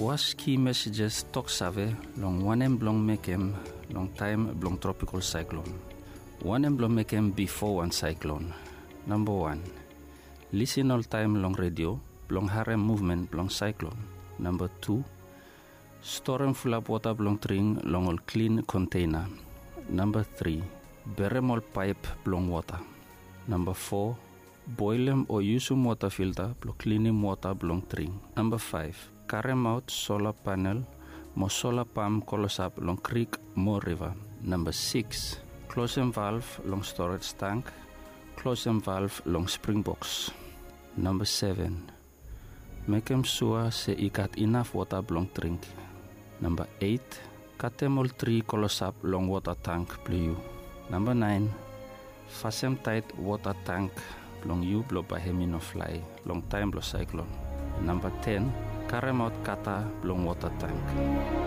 was key messages talk save long one blong mekem long time blong tropical cyclone. One blong mekem before one cyclone. Number 1. Listen all time long radio blong harem movement blong cyclone. Number 2. Store and full up water blong tring long all clean container. Number 3. Berem all pipe blong water. Number 4. Boil them or use water filter blong cleaning water blong tring. Number 5. Carry out solar panel mo solar pump colos up long creek mo river. Number 6. Close and valve long storage tank. Close and valve long spring box. Number 7. Make them sure say you got enough water blong drink. Number 8. Cut them all 3 colos up long water tank blue. Number 9. Fasten tight water tank blong you blow by hemi no fly long time blow cyclone. Number 10. Carry out kata blong water tank.